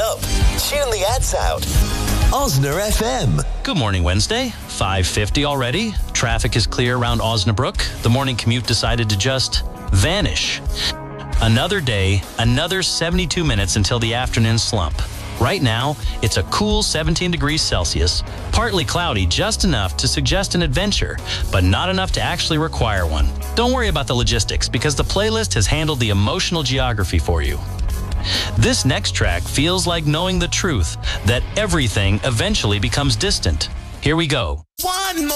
up. Tune the ads out. Osner FM. Good morning, Wednesday. 5:50 already. Traffic is clear around Osnabrück. The morning commute decided to just vanish. Another day, another 72 minutes until the afternoon slump. Right now, it's a cool 17 degrees Celsius, partly cloudy, just enough to suggest an adventure, but not enough to actually require one. Don't worry about the logistics, because the playlist has handled the emotional geography for you. This next track feels like knowing the truth, that everything eventually becomes distant. Here we go. One more.